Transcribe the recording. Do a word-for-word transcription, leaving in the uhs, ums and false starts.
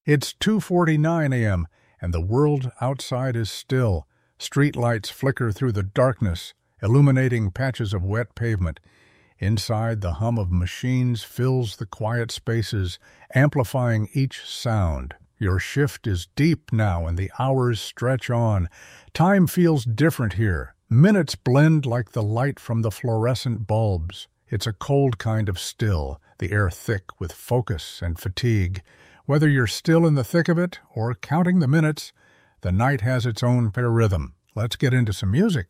It's two forty-nine a m, and the world outside is still. Streetlights flicker through the darkness, illuminating patches of wet pavement. Inside, the hum of machines fills the quiet spaces, amplifying each sound. Your shift is deep now, and the hours stretch on. Time feels different here. Minutes blend like the light from the fluorescent bulbs. It's a cold kind of still, the air thick with focus and fatigue. Whether you're still in the thick of it or counting the minutes, the night has its own rhythm. Let's get into some music.